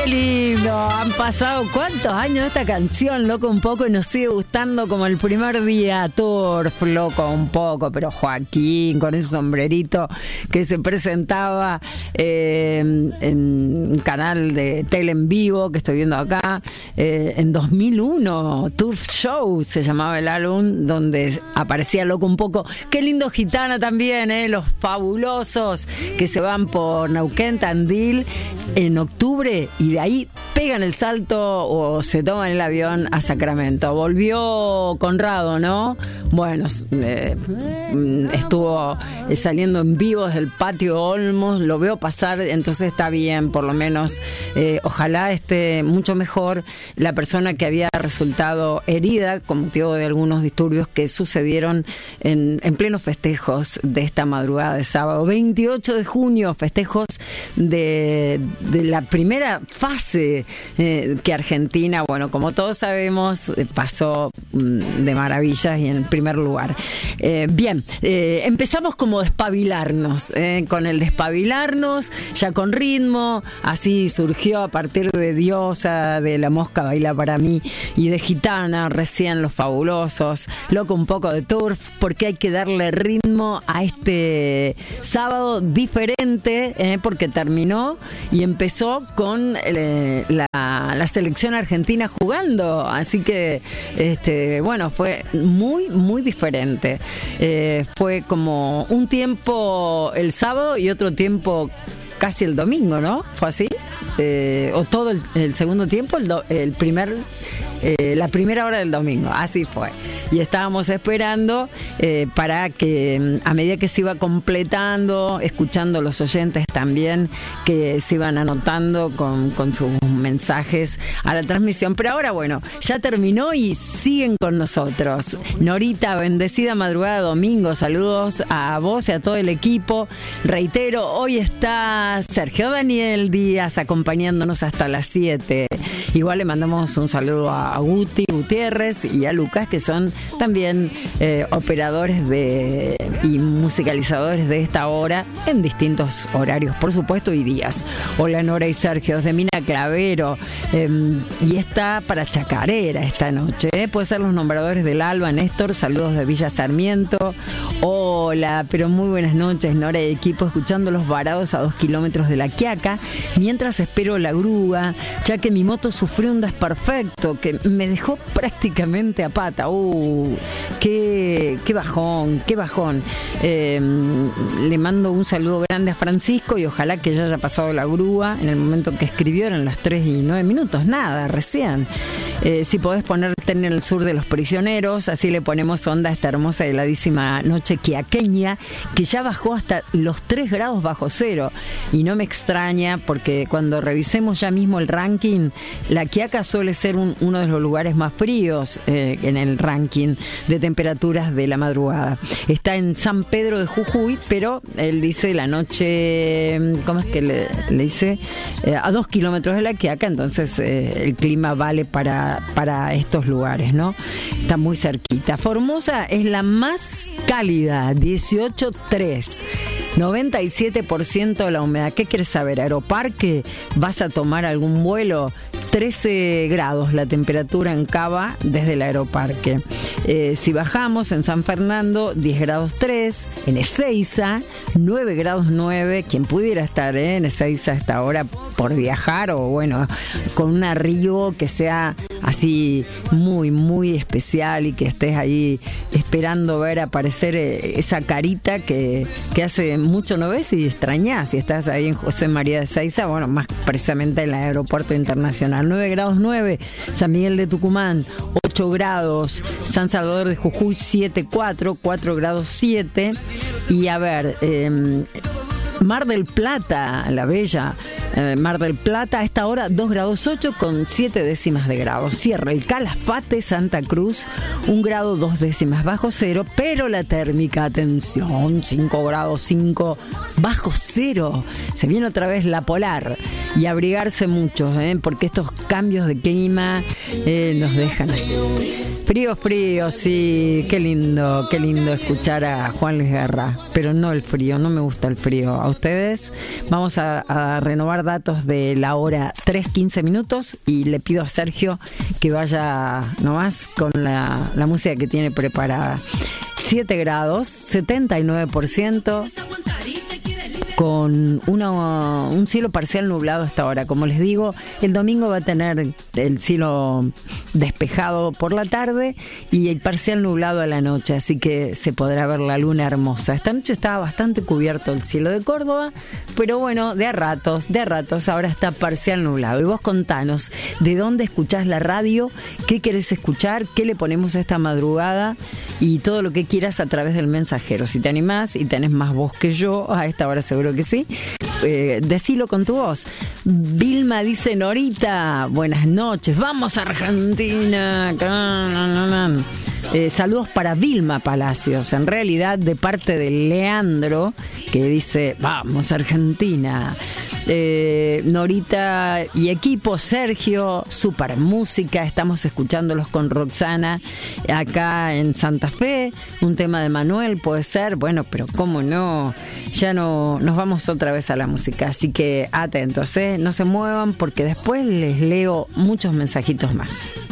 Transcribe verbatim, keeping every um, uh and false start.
Qué lindo, han pasado cuántos años de esta canción, loco un poco, y nos sigue gustando como el primer día. Turf, loco un poco, pero Joaquín con ese sombrerito que se presentaba eh, en un canal de tele en vivo que estoy viendo acá, eh, en dos mil uno, Turf Show se llamaba el álbum, donde aparecía loco un poco. Qué lindo Gitana también, eh, los fabulosos que se van por Neuquén, Tandil en octubre y de ahí pegan el salto o se toman el avión a Sacramento. Volvió Conrado, ¿no? Bueno, eh, estuvo saliendo en vivo desde el patio Olmos, lo veo pasar, entonces está bien, por lo menos. Eh, ojalá esté mucho mejor la persona que había resultado herida con motivo de algunos disturbios que sucedieron en, en plenos festejos de esta madrugada de sábado veintiocho de junio, festejos de, de la primera fase eh, que Argentina, bueno, como todos sabemos, eh, pasó mm, de maravillas y en primer lugar. Eh, bien, eh, empezamos como despabilarnos, eh, con el despabilarnos, ya con ritmo, así surgió a partir de Diosa, de La Mosca Baila Para Mí y de Gitana, recién Los Fabulosos, loco un poco de Turf, porque hay que darle ritmo a este sábado diferente, eh, porque terminó y empezó con eh, la, la selección argentina jugando, así que este, bueno, fue muy muy diferente. Eh, fue como un tiempo el sábado y otro tiempo casi el domingo, ¿no? ¿Fue así? Eh, o todo el, el segundo tiempo, el, do, el primer eh, la primera hora del domingo, así fue. Y estábamos esperando eh, para que a medida que se iba completando, escuchando los oyentes también que se iban anotando con, con sus mensajes a la transmisión. Pero ahora, bueno, ya terminó y siguen con nosotros. Norita, bendecida madrugada domingo, saludos a vos y a todo el equipo. Reitero, hoy está Sergio Daniel Díaz acompañándonos hasta las siete. Igual le mandamos un saludo a Guti Gutiérrez y a Lucas, que son también eh, operadores de y musicalizadores de esta hora en distintos horarios, por supuesto, y días. Hola Nora y Sergio, de Mina Clavero, eh, y está para Chacarera esta noche, ¿eh? Puede ser los nombradores del Alba, Néstor, saludos de Villa Sarmiento. Hola, pero muy buenas noches, Nora y equipo, escuchando los varados a dos kilómetros de La Quiaca, mientras espero la grúa, ya que mi moto sufrió un desperfecto que me dejó prácticamente a pata. Uh, qué, qué bajón, qué bajón. Eh, le mando un saludo grande a Francisco y ojalá que ya haya pasado la grúa en el momento que escribió, eran las tres y nueve minutos, nada, recién. Eh, si podés ponerte en el sur de los prisioneros, así le ponemos onda a esta hermosa y heladísima noche quiaqueña, que ya bajó hasta los tres grados bajo cero. Y no me extraña, porque cuando revisemos ya mismo el ranking, La Quiaca suele ser un, uno de los lugares más fríos eh, en el ranking de temperaturas de la madrugada. Está en San Pedro de Jujuy, pero él dice la noche, ¿cómo es que le, le dice? Eh, a dos kilómetros de La Quiaca, entonces eh, el clima vale para, para estos lugares, ¿no? Está muy cerquita. Formosa es la más cálida, dieciocho punto tres. noventa y siete por ciento de la humedad. ¿Qué quieres saber? ¿Aeroparque? ¿Vas a tomar algún vuelo? trece grados la temperatura en Cava desde el Aeroparque. Eh, si bajamos en San Fernando, diez grados tres, en Ezeiza, nueve grados nueve, quien pudiera estar eh, en Ezeiza a esta hora por viajar o bueno, con un arribo que sea así muy, muy especial y que estés ahí esperando ver aparecer eh, esa carita que, que hace mucho no ves y extrañás. Si estás ahí en José María de Ezeiza, bueno, más precisamente en el aeropuerto internacional. nueve grados nueve, San Miguel de Tucumán, ocho grados, San Salvador de Jujuy, siete cuatro, cuatro grados siete. Y a ver, eh, Mar del Plata, la bella eh, Mar del Plata, a esta hora dos grados ocho con siete décimas de grado. Cierra el Calafate, Santa Cruz, un grado dos décimas bajo cero, pero la térmica, atención, cinco grados cinco bajo cero. Se viene otra vez la polar y abrigarse mucho, ¿eh? Porque estos cambios de clima eh, nos dejan así. Frío, frío, sí, qué lindo, qué lindo escuchar a Juan Luis Guerra, pero no el frío, no me gusta el frío. ¿A ustedes? Vamos a, a renovar datos de la hora tres quince minutos y le pido a Sergio que vaya nomás con la, la música que tiene preparada. siete grados, setenta y nueve por ciento, con una, un cielo parcial nublado hasta ahora. Como les digo, el domingo va a tener el cielo despejado por la tarde y el parcial nublado a la noche, así que se podrá ver la luna hermosa. Esta noche estaba bastante cubierto el cielo de Córdoba, pero bueno, de a ratos, de a ratos, ahora está parcial nublado. Y vos contanos, ¿de dónde escuchás la radio? ¿Qué querés escuchar? ¿Qué le ponemos a esta madrugada? Y todo lo que quieras a través del mensajero. Si te animás y tenés más voz que yo, a esta hora seguro que sí, eh, decilo con tu voz. Vilma dice: Norita, buenas noches, vamos a Argentina. Eh, saludos para Vilma Palacios, en realidad de parte de Leandro, que dice: vamos a Argentina. Eh, Norita y equipo, Sergio, super música, estamos escuchándolos con Roxana acá en Santa Fe, un tema de Manuel puede ser, bueno, pero cómo no, ya no nos vamos otra vez a la música, así que atentos, ¿eh? No se muevan porque después les leo muchos mensajitos más.